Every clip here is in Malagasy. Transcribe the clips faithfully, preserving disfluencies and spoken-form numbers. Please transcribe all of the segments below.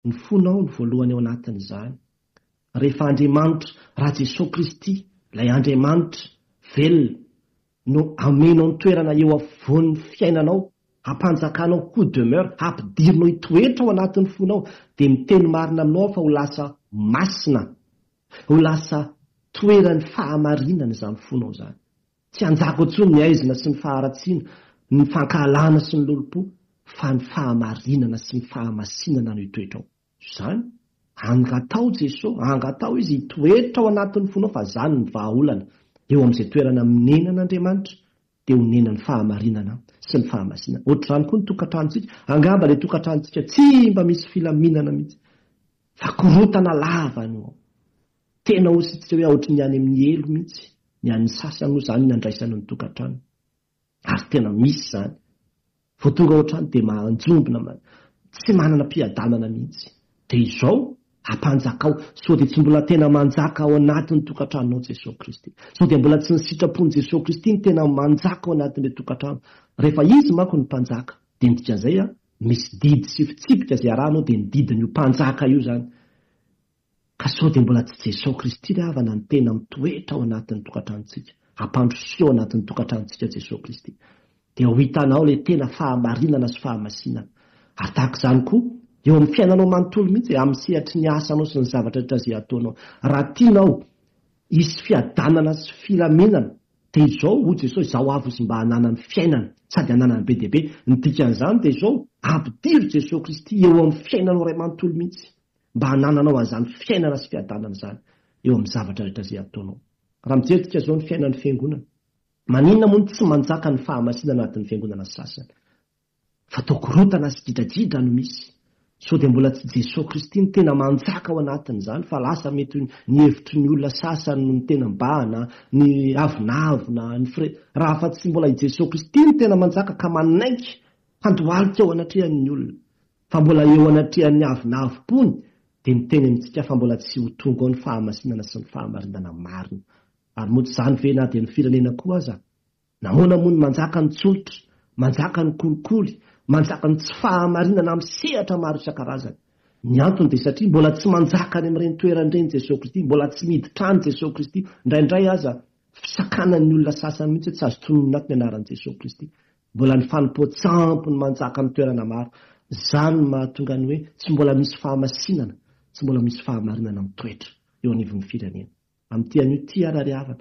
ny fonao ny voalohany ao anatin'izany. Rehefa Andriamanitra raha Jesosy Kristy ilay Andriamanitra velona no amenao ny toerana eo afovoan'ny fiainanao, hampanjakanao coup de demeure, hampidirinao hitoetra ao anatin'ny fonao, dia miteny marina aminao fa ho lasa masina, ho lasa toeran'ny fahamarinana izany fonao izany. Tsy hanjaka intsony ny aizina sy ny faharatsiana, ny fankahalana sy ny lolopo, fa ny fahamarinana sy ny fahamasinana no hitoetra ao. Izany angatao Jesosy, angatao izy hitoetra ao anatin'ny fonao, fa izany ny vahaolana eo amin'izay toerana minenan'Andriamanitra dia ho nenan'ny fahamarinana sy ny fahamasinana. Ohatr'izany koa ny tokantranontsika, angamba ilay tokantranontsika tsy mba misy filaminana mihitsy, fa korotana lava no tena ositsika hoe ohatry ny any amin'ny elo mihitsy, ny an'ny sasany moa izany nandraisany ny tokantrano, ary tena misy izany. Vao tonga ao an-trano dia manjombona, tsy manana mpiadanana mihitsy. Dia izao hampanjakao, sao dia tsy mbola tena manjaka ao anatin'ny tokantranonao Jesosy Kristy. Sao dia mbola tsy ny sitrapon'i Jesosy Kristy ny tena manjaka ao anatin'ilay tokantrano. Rehefa izy manko ny mpanjaka, dia ny dikan'izay misy didy sy fitsipika izay arahanao dia ny didiny io mpanjaka io izany. Ka sao dia mbola tsy Jesosy Kristy ilay havana ny tena mitoetra ao anatin'ny tokantranontsika, hampandrosoa ao anatin'ny tokantranontsika Jesosy Kristy. Dia ho hitanao ilay tena fahamarinana sy fahamasinana. Ary tahaka izany koa eo amin'ny fiainanao manontolo mihitsy, amin'ny sehatry ny asanao sy ny zavatra rehetra izay ataonao. Raha tianao hisy fiadanana sy filaminana, dia izao ho Jesosy izao avy izy mba hanana ny fiainana sady hanana ny be dia be. Ny dikan'izany dia izao ampidiry Jesosy Kristy eo amin'ny fiainanao iray manontolo mihitsy, mba hanananao an'izany fiainana sy fiadanana izany eo amin'ny zavatra rehetra izay ataonao. Raha mijery izao ny fiainan'ny fiangonana, maninona moa tsy manjaka ny fahamasinana anatin'ny fiangonana sasany, fa tokorotana sy gidragidra no misy. Sao dia mbola tsy Jesosy Kristy ny tena manjaka ao anatin'izany, fa lasa mety ny hevitry ny olona sasany no ny tena mbana, ny avinavina, ny fire. Raha fa tsy mbola i Jesosy Kristy ny tena manjaka ka manaiky handohalika ao anatrehan'ny olona, fa mbola eo anatrehan'ny avinavim-pony, dia miteny amintsika fa mbola tsy ho tonga ao ny fahamasinana sy ny fahamarinana marina. Ary moa tsy izany ve na dia ny firenena koa aza, nahoana moa ny manjaka ny tsolitra, manjaka ny kolikoly, manjaka ny tsy fahamarinana amin'ny sehatra maro isan-karazany. Ny antony dia satria mbola tsy manjaka any amin'ireny toeran'ireny Jesosy Kristy, mbola tsy miditra ny Jesosy Kristy. Indraindray aza fisakanan'ny olona sasany mihitsy tsy azo tononona ato ny anaran'i Jesosy Kristy. Mbola ny fanompoan-tsampony manjaka ny toerana maro. Izany no mahatonga ny hoe tsy mbola misy fahamasinana, tsy mbola misy fahamarinana mitoetra eo anivon'ny firenena. Amin'ity anio ty arary havana,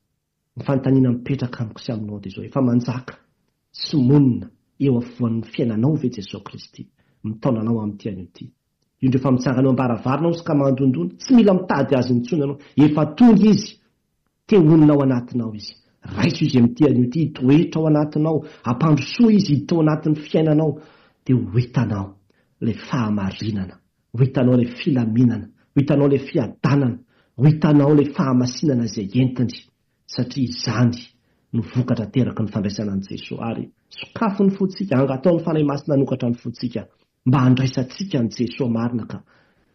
ny fanontaniana mipetraka amiko sy aminao dia izao, efa manjaka sy monina eo afovoan'ny fiainanao ve Jesosy Kristy mitaonanao amin'ity anio ity. Io ndrefa mitsangana eo am-baravarana sy ka mandondona, tsy mila mitady azy intsony ianao, efa tonga izy, te honina ao anatinao izy. Raiso izy amin'ity anio ity, hitoetra ao anatinao, hampandrosoa izy hiditra ao anatin'ny fiainanao, dia ho hitanao ilay fahamarinana, ho hitanao ilay filaminana, ho hitanao ilay fiadanana, ho hitanao ilay fahamasinana izay entiny, satria izany no vokatra teraka ny fandraisana an' Jesosy. Ary sokafo ny fotsika, angatao ny fanahy masina hanokatra ny fotsika mba handraisantsika ny Jesosy marina, ka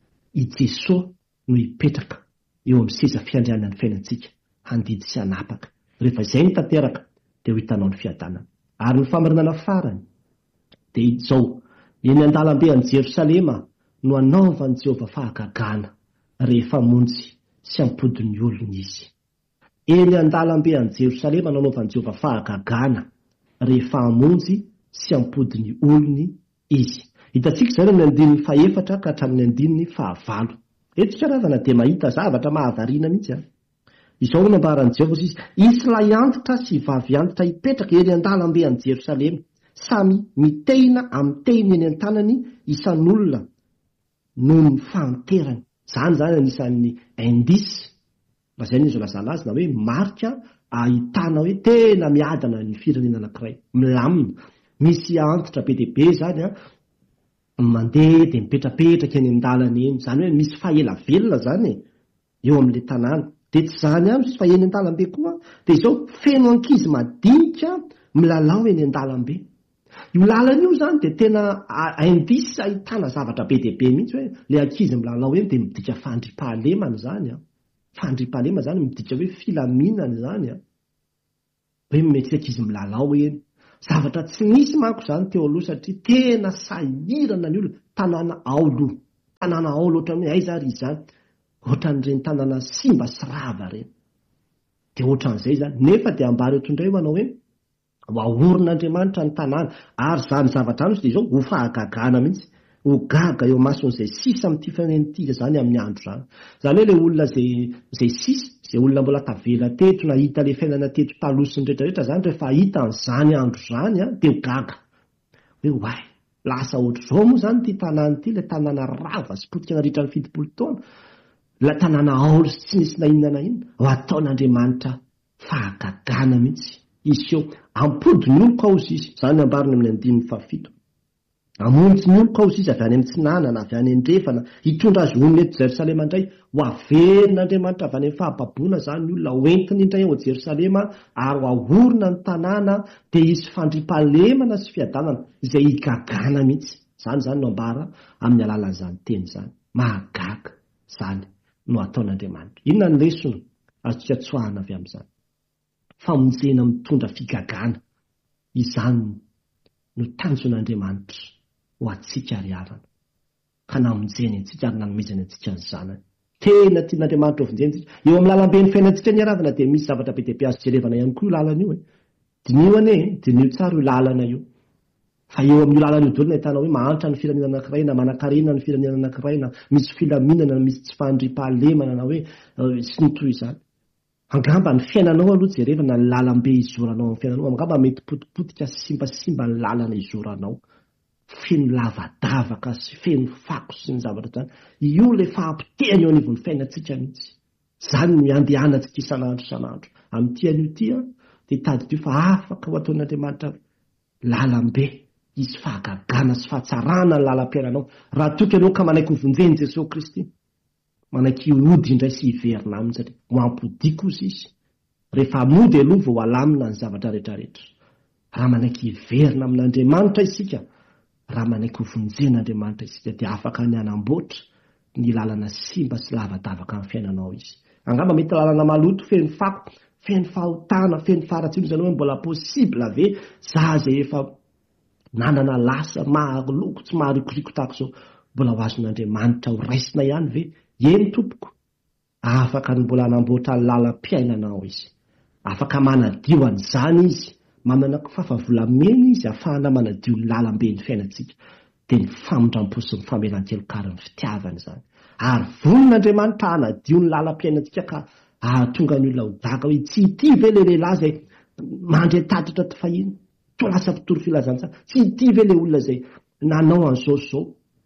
i Jesosy no hipetraka eo amin'ny seza fiandrianan'ny fiainantsika, handidy sy hanapaka. Rehefa izay ny tanteraka dia ho hitanao ny fiadanana. Ary ny famarinana farany dia izao, eny an-dalambe an'i Jerosalema no anaovan'i Jehovah fahagagana rehefa monjy sy ampodin'ny olona izy. Eny an-dalambe an'i Jerosalema no anaovan'i Jehovah fahagagana rehefa hamonjy sy ampodin'ny olony izy. Hitantsika izany amin'ny andininy faefatra ka hatramin'ny andininy fahavalo. Eto tsaravana dia mahita zavatra mahavariana mihitsy. Izao no nambaran'i Jehovah izy, isy antitra sy vavy antitra hipetraka eny an-dalambe an'i Jerosalema, samy mitehina amin'ny tehiny eny an-tanany isan'olona noho ny fahanterany. Izany zany anisan'ny indisy, raha izay izy lazana azy, na hoe marika ahitana hoe tena miadana ny firenena anankiray, milamina. Misy antitra be dia be zany a, mandeha dia mipetrapetraka eny an-dalana eny, izany hoe misy faela velona zany eo amin'ilay tanàna. Dia tsy izany ihany fa eny an-dalambe koa, dia izao feno ankizy madinika milalao eny an-dalambe. Io lalana io zany dia tena indisy ahitana zavatra be dia be mihitsy, hoe ilay ankizy milalao eny dia midika fandriampahalemana zany a. Fandriampahalemana zany midika hoe filaminana zany a. Hoe mety ankizy milalao eny. Zavatra tsy misy manko zany teo aloha, satria tena sahirana ny olona, tanàna aolo, tanàna ao loatra amin'ny ay zary izy zany ohatran'ireny tanàna simba sy rava reny dia ohatran'izay zany nefa dia ambary eto indray manao hoe hoahorin'Andriamanitra ny tanàna ary zany zavatra amitsy dia izao ho fahagagana mihitsy ho gaga eo mason'izay sisa amin'ity fanentika zany amin'ny andro zany zany hoe ilay olona zay zay sisa izay olona mbola tavela teto nahita ilay fiainana teto talosiny rehetrarehetra zany rehefa hita n'izany andro zany a dia ho gaga hoe way lasa ohatr'izao moa zany ity tanàna ity ilay tanàna rava sy potika naritra ny fitopolo taona la tanàna aolo sy tsy nisy na inona na inona ho ataon'Andriamanitra fahagagana mihitsy izy eo ampody ny olo kaozy izy zany ambariny amin'ny andininy fahafito amonjy ny olo kaozy izy avy any amin'ny tsinanana avy any andrefana hitondra azy onona eto Jerosalema indray ho averin'Andriamanitra avy any amin'ny fahababoana zany ny olona hoentiny indray ao Jerosalema ary hoahorina ny tanàna dia hisy fandriampahalemana sy fiadanana izay higagana mihitsy zany zany no ambara amin'ny alalan'izany teny zany mahagaga zany no ataon'Andriamanitra inona ny lesona azontsika tsoahana avy amin'izany famonjena mitondra figagana izany no tanjon'Andriamanitra ho atsika ry arana ka namonjeny antsika ary nanomezany antsika ny zanany tena tian'Andriamanitra ho vonjeny antsika eo amin'ny lalambe ny fiainantsika ny aravana dia misy zavatra be dia be azo jerevana ihany koa io lalana io e dinio ane dinio tsara io lalana io fa eo amin'io lalana io daholo no ahitana hoe mahantra ny firenena anankiray na manan-karena ny firenena anankiray na misy filaminana na misy tsy fandriampahalemana na hoe sy ny toy izany angamba ny fiainanao aloha jerevana ny lalambe izoranao amin'ny fiainanao angamba mety potipotika simbasimba ny lalana izoranao feno lavadavaka sy feno fako sy ny zavatra zany io ilay fahampitehany eo anivon'ny fiainantsika mihitsy zany no andehanantsika isan'andro isan'andro amin'ity an'io ity a dia tadidio fa afaka ho ataon'Andriamanitra lalambe izy fahagagana sy fahatsarana ny lalam-piainanao raha toka ianao ka manaiky ho vonjeny Jesosy Kristy manaiky ody indray sy hiverina aminy satria ho ampodiko izy izy rehefa mody aloha vao alamina ny zavatra rehetrarehetra raha manaiky hiverina amin'Andriamanitra isika raha manaiky ho vonjen'Andriamanitra isika dia afaka ny anamboatra ny lalana simba sy lavadavaka amin'ny fiainanao izy angamba mety lalana maloto feno fako feno fahotana feno faharatsino izany hoe mbola possible ve za zay efa nanana lasa mahaloko tsy maharikoriko tahaka izao mbola ho azon'Andriamanitra ho raisina ihany ve eny tompoko afaka ny mbola anamboatra ny lalam-piainanao izy afaka manadio an'izany izy manana fahafavolamena izy ahafahana manadio ny lalambe ny fiainantsika dia ny famondram-po sy ny famelan-kelokary ny fitiavana izany ary vonin'Andriamanitra hanadio ny lalam-piainantsika ka ahatonga ny olona ho gaga hoe tsy ity ve ilay lehilahy zay mandre tatitra ty fahiny to lasa mpitoro filazantsara tsy ity ve ilay olona zay nanao an'izao zao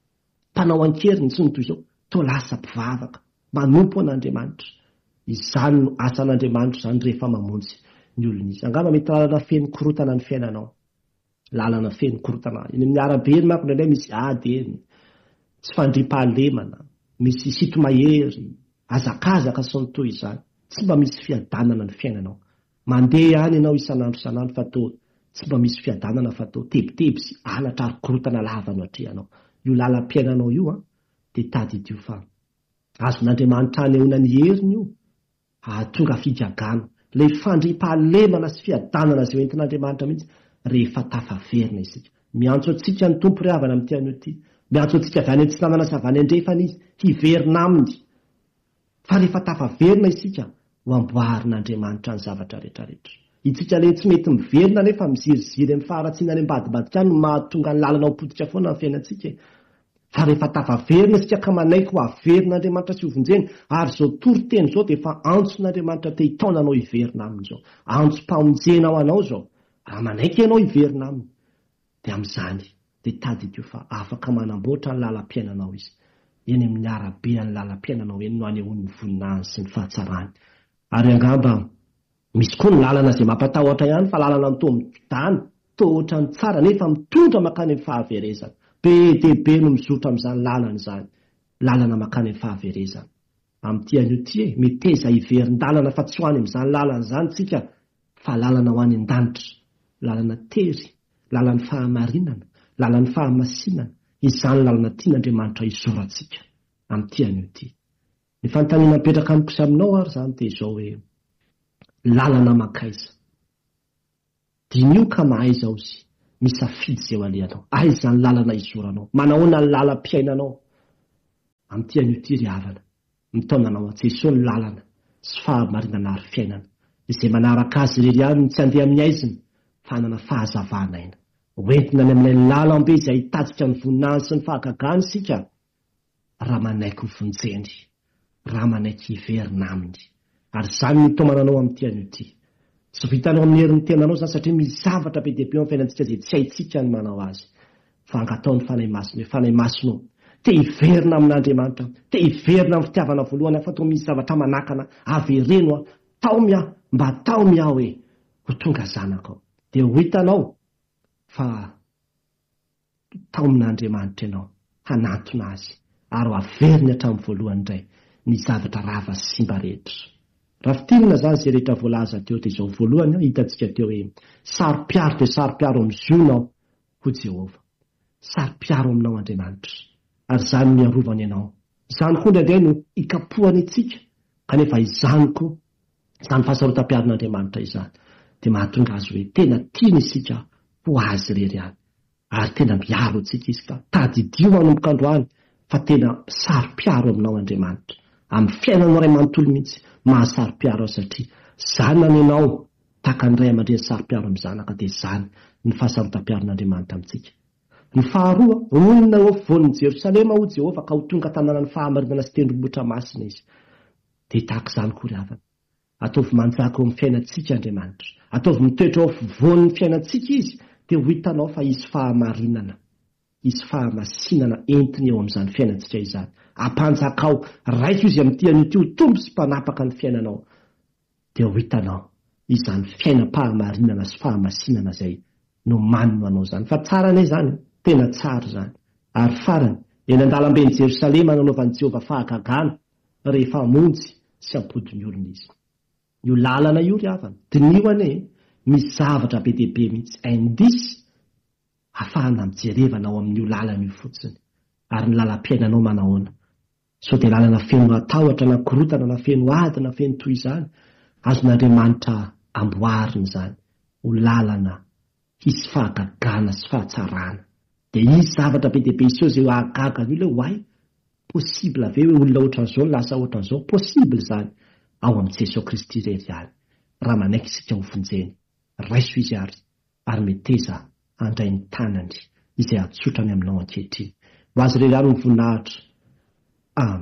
mpanao ankeriny sy ny toy izao to lasa mpivavaka manompo an'Andriamanitra izany no asan'Andriamanitra zany rehefa mamonjy ny olona izy angamba mety lalana feno korotana ny fiainanao lalana feno korotana eny amin'ny arabe eny manko indraindray misy ady eny tsy fandriampahalemana misy sito mahery azakazaka sy ny toy izany tsy mba misy fiadanana ny fiainanao mandeha ihany ianao isan'andro isan'andro fa to tsy mba misy fiadanana fa to tebiteby sy alatra ary korotana lava no atrehanao io lalam-piainanao io a dia tady idio fa azon'Andriamanitra hanehoana ny heriny io ahatonga figagana ilay fandriampahalemana sy fiadanana izay entin'Andriamanitra mihitsy rehefa tafaverina isika miantso antsika ny tompo ry havana amin'ity an'io ity miantso antsika avy any an-tsinanana sy avy any andrefana izy hiverina aminy fa rehefa tafaverina isika ho amboarin'Andriamanitra ny zavatra rehetrarehetra itsika ilay tsy mety miverina nefa miziriziry amin'ny faharatsiana any ambadibadika any no mahatonga ny lalana ho potika foana ny fiainantsika fa rehefa tafaverina isika ka manaiky ho averin'Andriamanitra sy ho vonjeny ary izao toriteny izao dia efa antson'Andriamanitra te hitaonanao hiverina aminy izao antsom-pamonjena ao anao izao raha manaiky ianao hiverina aminy dia amin'izany dia tady idio fa afaka manamboatra ny lalam-piainanao izy eny amin'ny arabe ny lalam-piainanao eny no anehoan'ny voninahiny sy ny fahatsarany ary angamba misy koa ny lalana izay mampatahotra ihany fa lalana to mitany to ohatra ny tsara nefa mitondra makany amin'ny fahaverezana be dia be no mizotra amin'izany lalana izany lalana makany amin'ny fahaverezana amin'ity an'io ity e meteza hiverin-dalana fa tsy ho any amin'izany lalana izany tsika fa lalana ho any an-danitra lalana tery lalany fahamarinana lalany fahamasinana izany lalana tian'Andriamanitra izorantsika amin'ity an'io ity ny fanontaniana mipetraka amin'ny kosa aminao ary zany dia izao hoe lalana makaiza dinio ka mahaiza ao zy misafidy izay ho alehanao aiza ny lalana izoranao manahoana ny lalam-piainanao amin'ity an'io ry havana mitaonanao an-Jesosy ny lalana sy fahamarinana ary fiainana izay manaraka azy irery any tsy handeha amin'ny aiziny fanana fahazavana aina hoentina any amin'ilay lalam-be izay hitatsika ny voninahiny sy ny fahagagany sika raha manaiky vonjeny raha manaiky hiverina aminy ary izany no tomananao amin'ity an'io ity tsy vitanao amin'ny herin'ny tenanao zany satria misy zavatra be dia be amin'ny fiainantsika izay tsy haintsika ny manao azy fa angatao ny fanahy masina hoe fanahy masinao te hiverina amin'Andriamanitra te hiverina amin'ny fitiavana voalohany fa toa misy zavatra manakana avereno tao mia mba tao mia hoe ho tonga zanakao dia ho hitanao fa tao amin'Andriamanitra ianao hanatona azy ary ho averiny hatramin'ny voalohany indray ny zavatra rava sy simba rehetra. Raha fitirina zany izay rehetra voalaza teo dia izao voalohany hitantsika teo hoe saro-piaro dia saro-piaro amin'ny zionao ho Jehova, saro-piaro aminao Andriamanitra ary izany miarovana ianao. Izany koa indray no ikapohany itsika kanefa izany koa izany fahasarotam-piaron'Andriamanitra izany dia mahatonga azy hoe tena tiana isika ho azy irery any ary tena miaro antsika izy ka tadidio manomboka androany fa tena saro-piaro aminao Andriamanitra amin'ny fiainanao iray manontolo mihitsy mahasaro-piaro azy satria zanany ianao tahaka ny ray aman-dreny saro-piaro amin'ny zanaka dia izany ny fahasarotam-piaron'Andriamanitra amintsika. Ny faharoa onona eo afovoan'ny Jerosalema ho Jehova ka ho tonga tanànany fahamarinana sy tendrombohitra masina izy dia tahaka izany koa ry havana ataovy manjaka eo amin'ny fiainantsika Andriamanitra ataovy mitoetra eo afovoan'ny fiainantsika izy dia ho hitanao fa izy fahamarinana izy fahamasinana entiny eo amin'izany fiainantsika izany ampanjakao raika izy amin'ity an'io ity ho tombo sy mpanapaka ny fiainanao dia ho hitanao izany fiainam-pahamarinana sy fahamasinana izay no manino anao zany fa tsara ane zany tena tsara zany ary farany eny an-dalamben'i Jerosalema nanaovan'i Jehova fahagagana rehefa monjy sy ampodiny olona izy. Io lalana io ry havana dinio ane misy zavatra be dia be mihitsy indisy ahafahana mijerevana ao amin'io lalana io fotsiny ary ny lalam-piainanao manahoana so dia lalana feno atahotra na korotana na feno ady na feno toy izany azon'Andriamanitra amboariny zany ho lalana hisy fahagagana sy fahatsarana dia izy zavatra be dia be iseo izay ahagagana io ilay hoay possible ave hoe olona ohatran'izao lasa ohatran'izao possible zany ao amin'i Jesosy Kristy irery ihany raha manaiky isika ho vonjeny raiso izy ary ary meteza handray ny tanany izay atsotrany aminao ankehitriny ho azy irery ihany ny voninahitra. Amen.